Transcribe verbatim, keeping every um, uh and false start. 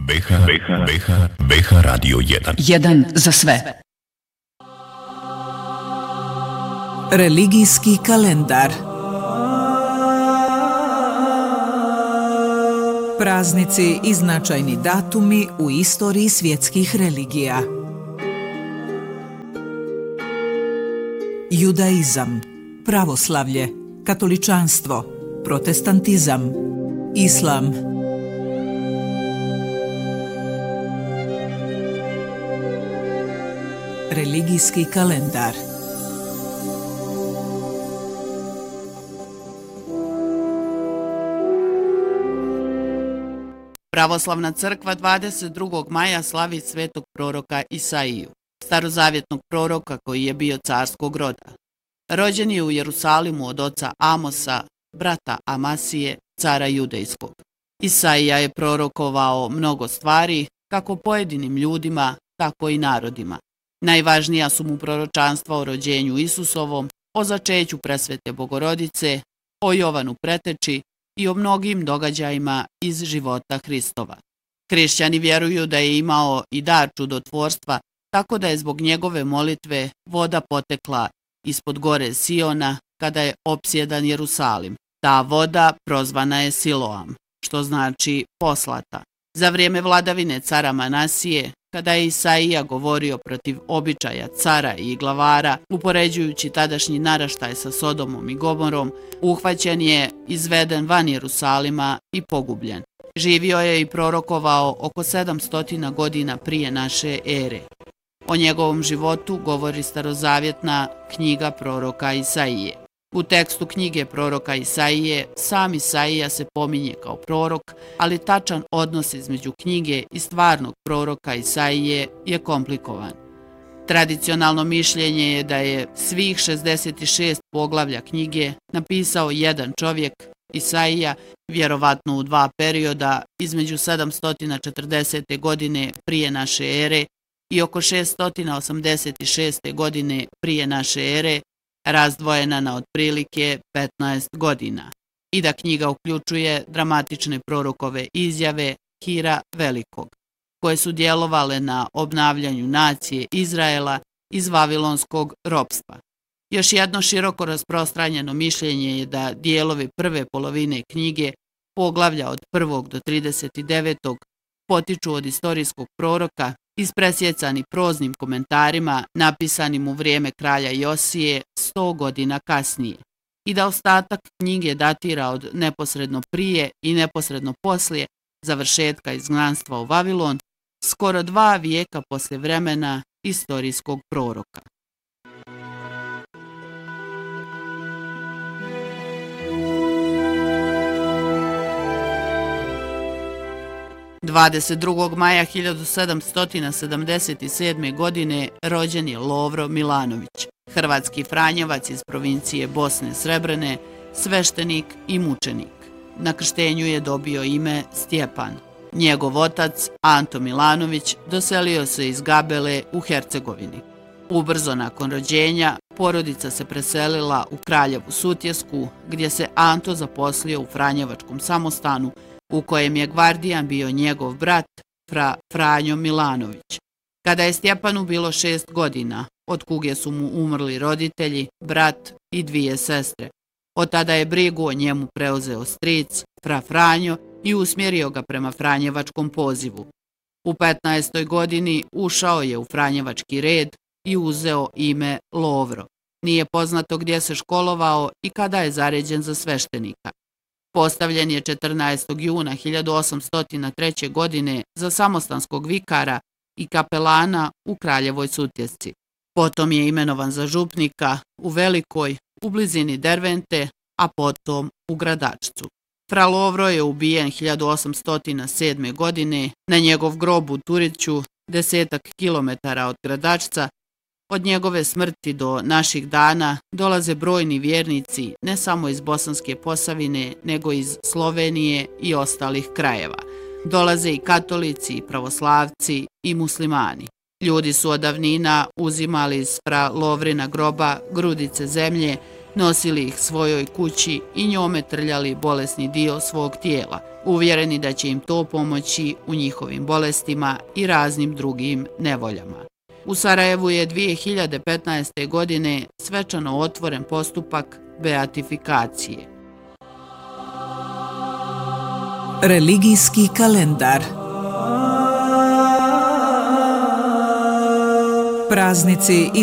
B H, B H, B H, B H Radio jedan. Jedan za sve. Religijski kalendar. Praznici i značajni datumi u istoriji svjetskih religija. Judaizam, pravoslavlje, katoličanstvo, protestantizam, islam. Religijski kalendar. Pravoslavna crkva dvadeset drugog maja slavi svetog proroka Isaiju, starozavjetnog proroka koji je bio carskog roda. Rođen je u Jerusalimu od oca Amosa, brata Amasije, cara judejskog. Isaija je prorokovao mnogo stvari, kako pojedinim ljudima, tako i narodima. Najvažnija su mu proročanstva o rođenju Isusovom, o začeću presvete Bogorodice, o Jovanu preteči i o mnogim događajima iz života Hristova. Hrišćani vjeruju da je imao i dar čudotvorstva, tako da je zbog njegove molitve voda potekla ispod gore Siona kada je opsjedan Jerusalim. Ta voda prozvana je Siloam, što znači poslata. Za vrijeme vladavine cara Manasije, kada je Isaija govorio protiv običaja cara i glavara, upoređujući tadašnji naraštaj sa Sodomom i Gomorom, uhvaćen je, izveden van Jerusalima i pogubljen. Živio je i prorokovao oko sedamsto godina prije naše ere. O njegovom životu govori starozavjetna knjiga proroka Isaije. U tekstu knjige proroka Isaije sam Isaija se pominje kao prorok, ali tačan odnos između knjige i stvarnog proroka Isaije je komplikovan. Tradicionalno mišljenje je da je svih šezdeset šest poglavlja knjige napisao jedan čovjek, Isaija, vjerovatno u dva perioda između sedamsto četrdesete godine prije naše ere i oko šessto osamdeset šeste godine prije naše ere, razdvojena na otprilike petnaest godina, i da knjiga uključuje dramatične prorokove izjave Hira Velikog, koje su djelovale na obnavljanju nacije Izraela iz vavilonskog ropstva. Još jedno široko rasprostranjeno mišljenje je da dijelovi prve polovine knjige, poglavlja od prvog do trideset devetog, potiču od istorijskog proroka, ispresjecani proznim komentarima napisanim u vrijeme kralja Josije sto godina kasnije, i da ostatak knjige datira od neposredno prije i neposredno poslije završetka izgnanstva u Vavilon, skoro dva vijeka poslije vremena istorijskog proroka. dvadeset drugog maja hiljadu sedamsto sedamdeset sedme. godine rođen je Lovro Milanović, hrvatski franjevac iz provincije Bosne Srebrene, sveštenik i mučenik. Na krštenju je dobio ime Stjepan. Njegov otac, Anto Milanović, doselio se iz Gabele u Hercegovini. Ubrzo nakon rođenja, porodica se preselila u Kraljevu Sutjesku, gdje se Anto zaposlio u franjevačkom samostanu, u kojem je gvardijan bio njegov brat, fra Franjo Milanović. Kada je Stjepanu bilo šest godina, od kuge su mu umrli roditelji, brat i dvije sestre. Od tada je brigu o njemu preuzeo stric, fra Franjo, i usmjerio ga prema franjevačkom pozivu. U petnaestoj godini ušao je u franjevački red i uzeo ime Lovro. Nije poznato gdje se školovao i kada je zaređen za sveštenika. Postavljen je četrnaestog juna hiljadu osamsto treće. godine za samostanskog vikara i kapelana u Kraljevoj Sutjesci. Potom je imenovan za župnika u Velikoj, u blizini Dervente, a potom u Gradačcu. Fra Lovro je ubijen hiljadu osamsto sedme. godine na njegov grob u Turiću, desetak kilometara od Gradačca. Od njegove smrti do naših dana dolaze brojni vjernici ne samo iz Bosanske Posavine, nego iz Slovenije i ostalih krajeva. Dolaze i katolici, i pravoslavci, i muslimani. Ljudi su od davnina uzimali iz fra Lovrina groba grudice zemlje, nosili ih svojoj kući i njome trljali bolesni dio svog tijela. uvjereni da će im to pomoći u njihovim bolestima i raznim drugim nevoljama. U Sarajevu je dvije hiljade petnaeste. godine svečano otvoren postupak beatifikacije. Religijski kalendar. Praznici